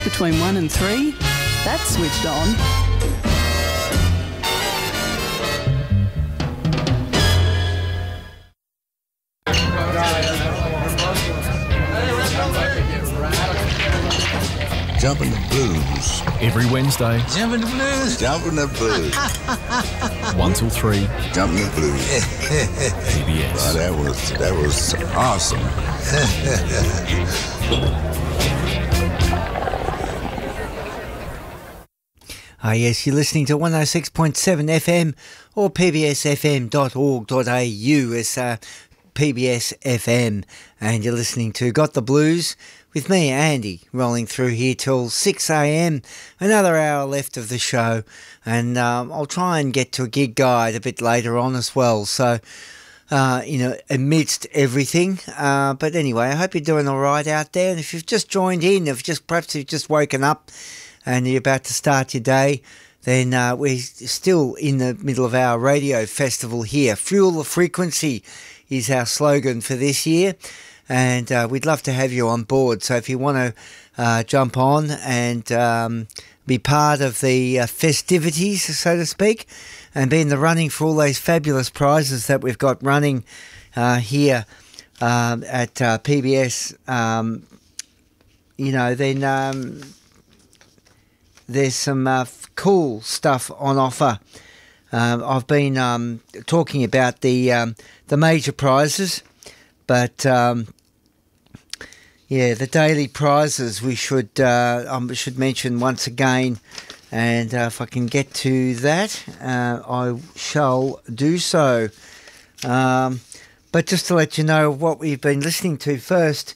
Between 1 and 3, that's switched on. Jumping the Blues. Every Wednesday. Jumping the Blues. Jumping the Blues. 1 till 3. Jumping the Blues. PBS. Wow, that was awesome. Yes, you're listening to 106.7 FM or pbsfm.org.au. It's PBS FM, and you're listening to Got the Blues with me, Andy, rolling through here till 6 a.m. Another hour left of the show, and I'll try and get to a gig guide a bit later on as well. So, amidst everything. But anyway, I hope you're doing all right out there. And if you've just joined in, perhaps you've just woken up and you're about to start your day, then we're still in the middle of our radio festival here. Fuel the Frequency is our slogan for this year, and we'd love to have you on board. So if you want to jump on and be part of the festivities, so to speak, and be in the running for all those fabulous prizes that we've got running here at PBS, then there's some cool stuff on offer. I've been talking about the major prizes, but the daily prizes we should mention once again. And if I can get to that, I shall do so. But just to let you know what we've been listening to first,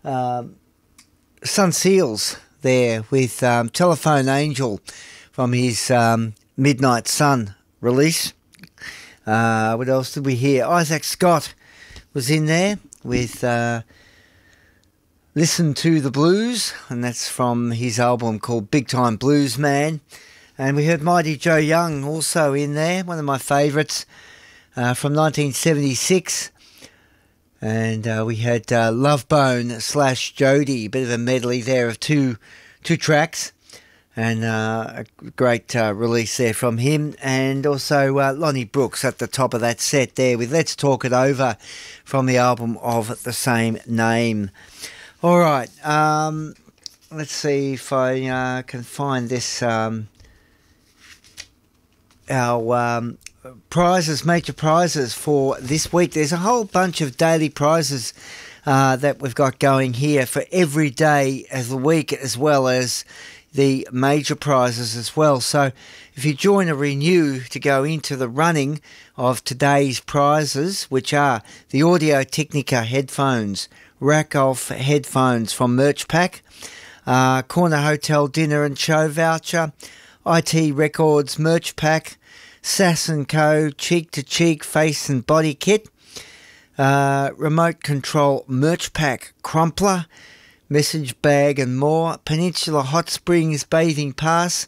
Sun Seals there with Telephone Angel from his Midnight Sun release. What else did we hear? Isaac Scott was in there with Listen to the Blues, and that's from his album called Big Time Blues Man. And we heard Mighty Joe Young also in there, one of my favourites, from 1976. And we had Love Bone / Jody, a bit of a medley there of two tracks, and a great release there from him. And also Lonnie Brooks at the top of that set there with Let's Talk It Over from the album of the same name. All right, let's see if I can find this, our prizes, major prizes for this week. There's a whole bunch of daily prizes that we've got going here for every day of the week, as well as the major prizes as well. So if you join a Renew to go into the running of today's prizes, which are the Audio Technica headphones, Rack Off headphones from Merch Pack, Corner Hotel dinner and show voucher, IT Records Merch Pack, Sass & Co. Cheek to Cheek face and body kit, Remote Control Merch Pack Crumpler, Message Bag and more, Peninsula Hot Springs Bathing Pass.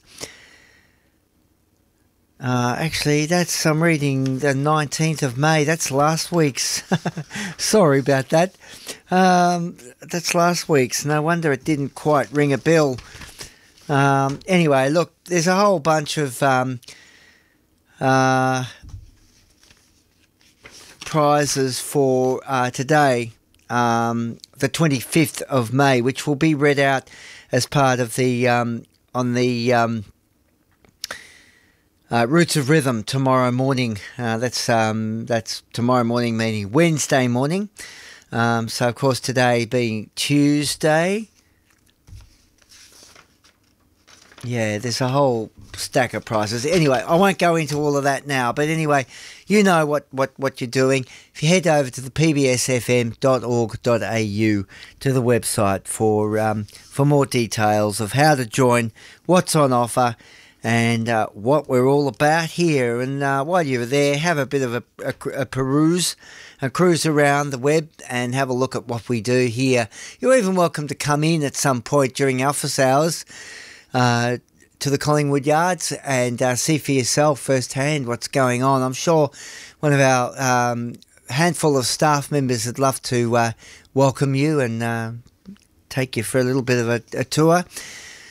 Actually, I'm reading the 19th of May. That's last week's. Sorry about that. That's last week's. No wonder it didn't quite ring a bell. Anyway, look, there's a whole bunch of prizes for today, the 25th of May, which will be read out as part of the Roots of Rhythm tomorrow morning. That's tomorrow morning, meaning Wednesday morning. So, of course, today being Tuesday. Yeah, there's a whole stack of prizes. Anyway, I won't go into all of that now. But anyway, you know what you're doing. If you head over to the pbsfm.org.au to the website for more details of how to join, what's on offer, and what we're all about here. And while you're there, have a bit of a peruse, a cruise around the web and have a look at what we do here. You're even welcome to come in at some point during office hours to the Collingwood Yards and see for yourself firsthand what's going on. I'm sure one of our handful of staff members would love to welcome you and take you for a little bit of a tour.